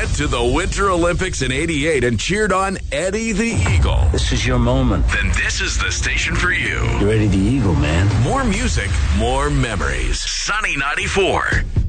went to the Winter Olympics in '88 and cheered on Eddie the Eagle, This is your moment. then this is the station for you. You're Eddie the Eagle, man. More music, more memories. Sunny 94.